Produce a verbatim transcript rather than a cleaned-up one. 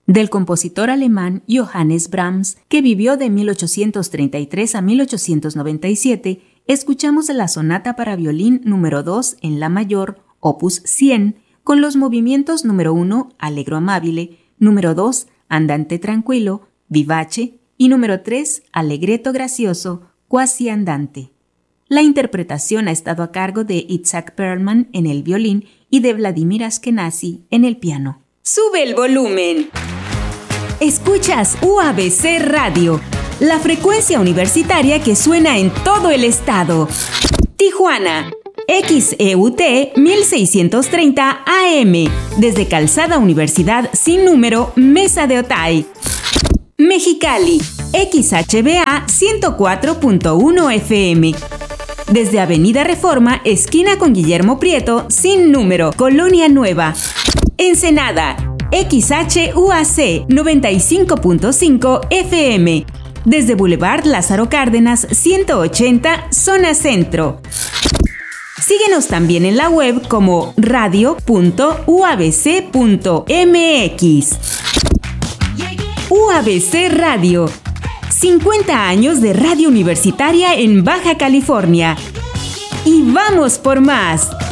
Del compositor alemán Johannes Brahms, que vivió de mil ochocientos treinta y tres a mil ochocientos noventa y siete, escuchamos la sonata para violín número dos en la mayor, opus cien, con los movimientos número uno, Allegro amabile, número dos, Andante tranquilo, vivace, y número tres, Allegretto gracioso, quasi andante. La interpretación ha estado a cargo de Itzhak Perlman en el violín y de Vladimir Ashkenazy en el piano. ¡Sube el volumen! Escuchas U A B C Radio, la frecuencia universitaria que suena en todo el estado. Tijuana, X E U T mil seiscientos treinta A M, desde Calzada Universidad sin número, Mesa de Otay. Mexicali, X H B A ciento cuatro punto uno F M, desde Avenida Reforma, esquina con Guillermo Prieto, sin número, Colonia Nueva. Ensenada, X H U A C noventa y cinco punto cinco F M, desde Boulevard Lázaro Cárdenas ciento ochenta, zona centro. Síguenos también en la web como radio punto u a b c punto m x. U A B C Radio, cincuenta años de radio universitaria en Baja California. Y vamos por más.